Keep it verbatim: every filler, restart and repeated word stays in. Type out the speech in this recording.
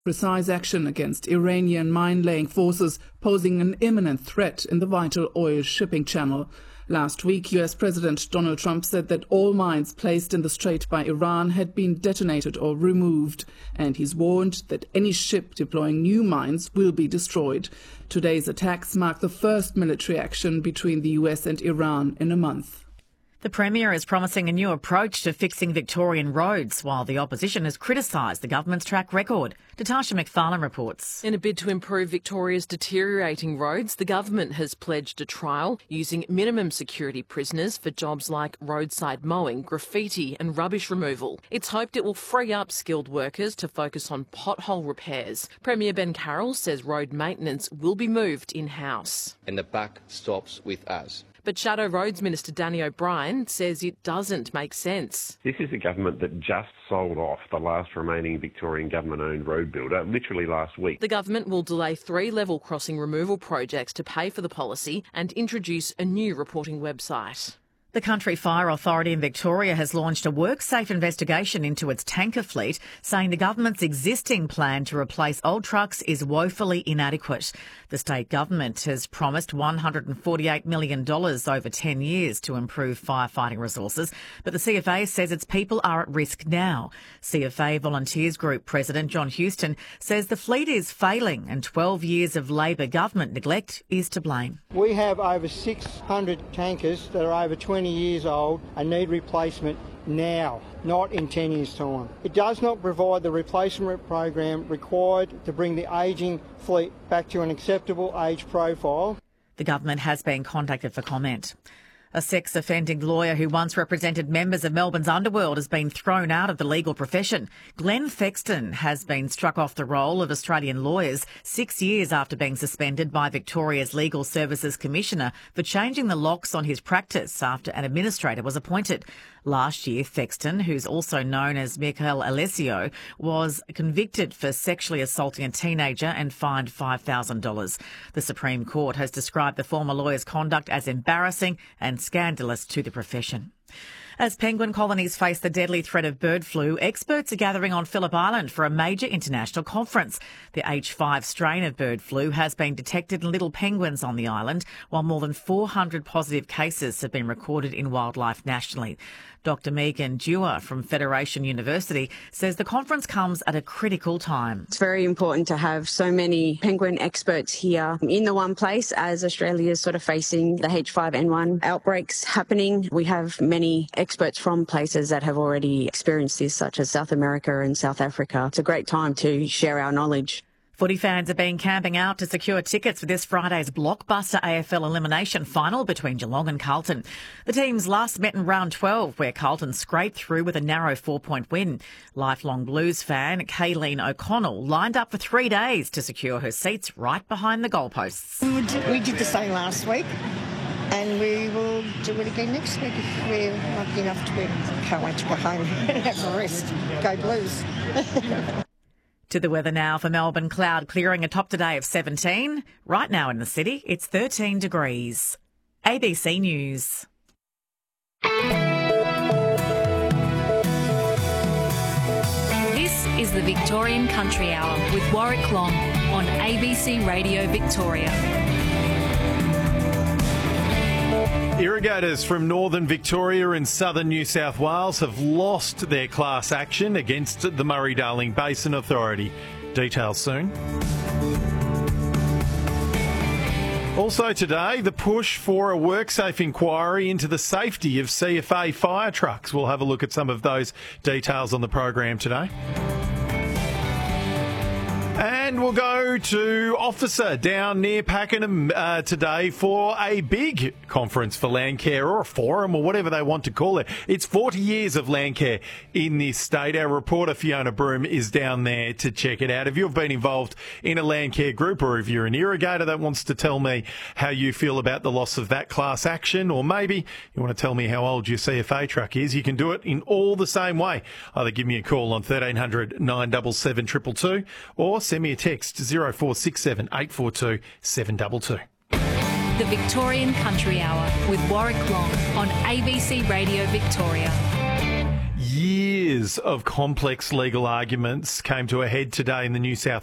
precise action against Iranian mine-laying forces posing an imminent threat in the vital oil shipping channel. Last week, U S President Donald Trump said that all mines placed in the strait by Iran had been detonated or removed, and he's warned that any ship deploying new mines will be destroyed. Today's attacks mark the first military action between the U S and Iran in a month. The Premier is promising a new approach to fixing Victorian roads, while the opposition has criticised the government's track record. Natasha McFarlane reports. In a bid to improve Victoria's deteriorating roads, the government has pledged a trial using minimum security prisoners for jobs like roadside mowing, graffiti and rubbish removal. It's hoped it will free up skilled workers to focus on pothole repairs. Premier Ben Carroll says road maintenance will be moved in-house. And the buck stops with us. But Shadow Roads Minister Danny O'Brien says it doesn't make sense. This is a government that just sold off the last remaining Victorian government-owned road builder literally last week. The government will delay three level crossing removal projects to pay for the policy and introduce a new reporting website. The Country Fire Authority in Victoria has launched a WorkSafe investigation into its tanker fleet, saying the government's existing plan to replace old trucks is woefully inadequate. The state government has promised one hundred forty-eight million dollars over ten years to improve firefighting resources, but the C F A says its people are at risk now. C F A Volunteers Group President John Houston says the fleet is failing and twelve years of Labor government neglect is to blame. We have over six hundred tankers that are over twenty years old and need replacement now, not in ten years' time. It does not provide the replacement program required to bring the ageing fleet back to an acceptable age profile. The government has been contacted for comment. A sex-offending lawyer who once represented members of Melbourne's underworld has been thrown out of the legal profession. Glenn Thexton has been struck off the roll of Australian lawyers six years after being suspended by Victoria's Legal Services Commissioner for changing the locks on his practice after an administrator was appointed. Last year, Thexton, who's also known as Michael Alessio, was convicted for sexually assaulting a teenager and fined five thousand dollars. The Supreme Court has described the former lawyer's conduct as embarrassing and scandalous to the profession. As penguin colonies face the deadly threat of bird flu, experts are gathering on Phillip Island for a major international conference. The H five strain of bird flu has been detected in little penguins on the island, while more than four hundred positive cases have been recorded in wildlife nationally. Doctor Megan Dewar from Federation University says the conference comes at a critical time. It's very important to have so many penguin experts here in the one place as Australia is sort of facing the H five N one outbreaks happening. We have many experts from places that have already experienced this, such as South America and South Africa. It's a great time to share our knowledge. Footy fans have been camping out to secure tickets for this Friday's blockbuster A F L elimination final between Geelong and Carlton. The teams last met in round twelve, where Carlton scraped through with a narrow four-point win. Lifelong Blues fan Kayleen O'Connell lined up for three days to secure her seats right behind the goalposts. We did the same last week, and we will do it again next week if we're lucky enough to win. Can't wait to go home and have a rest. Go Blues. To the weather now for Melbourne. Cloud clearing, a top today of seventeen. Right now in the city, it's thirteen degrees. A B C News. This is the Victorian Country Hour with Warwick Long on A B C Radio Victoria. Irrigators from northern Victoria and southern New South Wales have lost their class action against the Murray-Darling Basin Authority. Details soon. Also today, the push for a WorkSafe inquiry into the safety of C F A fire trucks. We'll have a look at some of those details on the program today. And we'll go to Officer down near Pakenham uh, today for a big conference for Landcare, or a forum, or whatever they want to call it. It's forty years of Landcare in this state. Our reporter Fiona Broom is down there to check it out. If you've been involved in a Landcare group, or if you're an irrigator that wants to tell me how you feel about the loss of that class action, or maybe you want to tell me how old your C F A truck is, you can do it in all the same way. Either give me a call on thirteen hundred nine seven seven two two two or send me a text zero four six seven eight four two seven two two. The Victorian Country Hour with Warwick Long on A B C Radio Victoria. Years years of complex legal arguments came to a head today in the New South